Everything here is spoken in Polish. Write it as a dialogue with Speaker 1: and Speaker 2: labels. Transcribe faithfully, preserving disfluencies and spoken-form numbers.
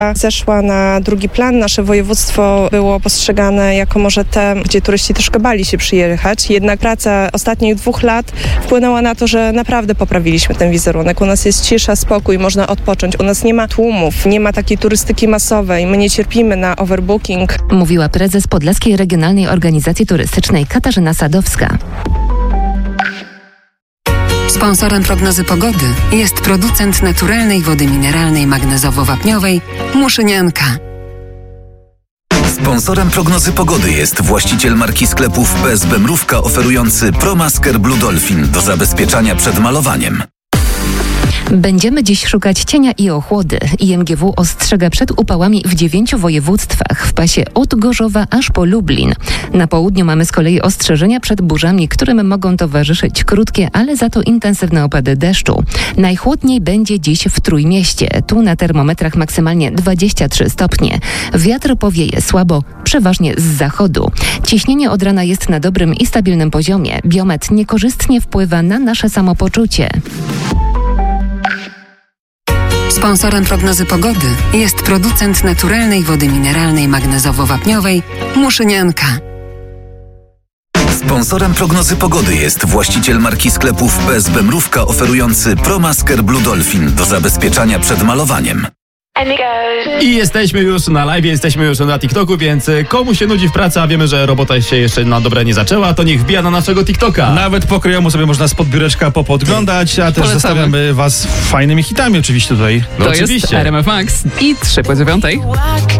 Speaker 1: zeszła na drugi plan. Nasze województwo było postrzegane jako może te, gdzie turyści troszkę bali się przyjechać. Jednak praca ostatnich dwóch lat wpłynęła na to, że naprawdę poprawiliśmy ten wizerunek. U nas jest cisza, spokój, można odpocząć. U nas nie ma tłumów, nie ma takiej turystyki masowej. My nie cierpimy na overbooking.
Speaker 2: Mówiła prezes Podlaskiej Regionalnej Organizacji Turystycznej Katarzyna Sadowska.
Speaker 3: Sponsorem prognozy pogody jest producent naturalnej wody mineralnej magnezowo-wapniowej Muszynianka.
Speaker 4: Sponsorem prognozy pogody jest właściciel marki sklepów P S B Mrówka oferujący ProMasker Blue Dolphin do zabezpieczania przed malowaniem.
Speaker 2: Będziemy dziś szukać cienia i ochłody. I M G W ostrzega przed upałami w dziewięciu województwach w pasie od Gorzowa aż po Lublin. Na południu mamy z kolei ostrzeżenia przed burzami, którym mogą towarzyszyć krótkie, ale za to intensywne opady deszczu. Najchłodniej będzie dziś w Trójmieście. Tu na termometrach maksymalnie dwadzieścia trzy stopnie. Wiatr powieje słabo, przeważnie z zachodu. Ciśnienie od rana jest na dobrym i stabilnym poziomie. Biometr niekorzystnie wpływa na nasze samopoczucie.
Speaker 3: Sponsorem prognozy pogody jest producent naturalnej wody mineralnej magnezowo-wapniowej Muszynianka.
Speaker 4: Sponsorem prognozy pogody jest właściciel marki sklepów P S B Mrówka oferujący ProMasker Blue Dolphin do zabezpieczania przed malowaniem.
Speaker 5: I jesteśmy już na live, jesteśmy już na TikToku, więc komu się nudzi w pracy, a wiemy, że robota się jeszcze na dobre nie zaczęła, to niech wbija na naszego TikToka.
Speaker 6: Nawet po kryjomu sobie można spod biureczka popodglądać, a też
Speaker 7: Polecamy.
Speaker 6: zostawiamy was fajnymi hitami oczywiście tutaj.
Speaker 5: No
Speaker 7: To
Speaker 5: oczywiście.
Speaker 7: jest R M F Max i trzy po dziewiątej.